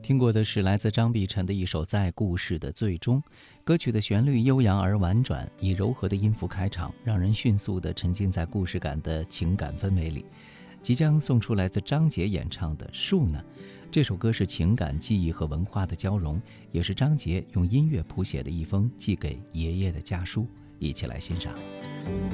听过的是来自张碧晨的一首《在故事的最终》。歌曲的旋律悠扬而婉转，以柔和的音符开场，让人迅速地沉浸在故事感的情感氛围里。即将送出来自张杰演唱的《树呢》，这首歌是情感、记忆和文化的交融，也是张杰用音乐谱写的一封寄给爷爷的家书。一起来欣赏。